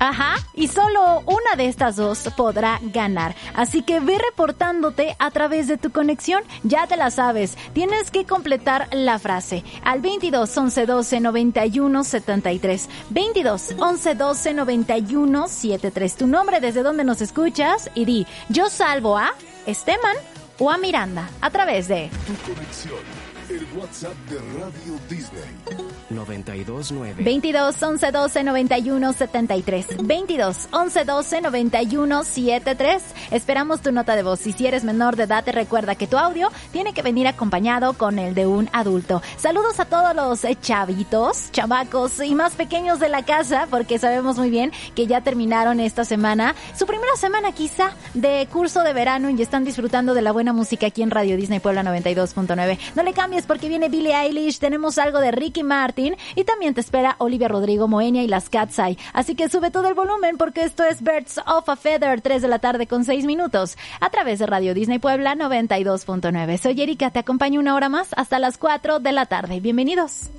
Ajá, y solo una de estas dos podrá ganar. Así que ve reportándote a través de tu conexión. Ya te la sabes. Tienes que completar la frase al 22 11 12 91 73. 22 11 12 91 73. Tu nombre, desde donde nos escuchas y di: yo salvo a Esteban o a Miranda a través de Tu conexión, el WhatsApp de Radio Disney. 929 22 11 12 91 73. 22 11 12 91 73. Esperamos tu nota de voz. Y si eres menor de edad, te recuerda que tu audio tiene que venir acompañado con el de un adulto. Saludos a todos los chavitos, chamacos y más pequeños de la casa, porque sabemos muy bien que ya terminaron esta semana, su primera semana quizá de curso de verano, y están disfrutando de la buena música aquí en Radio Disney Puebla 92.9. No le cambies, porque viene Billie Eilish, tenemos algo de Ricky Martin y también te espera Olivia Rodrigo, Moenia y las Cat's Eye. Así que sube todo el volumen, porque esto es Birds of a Feather, 3 de la tarde con 6 minutos, a través de Radio Disney Puebla 92.9. Soy Erika, te acompaño una hora más hasta las 4 de la tarde. Bienvenidos.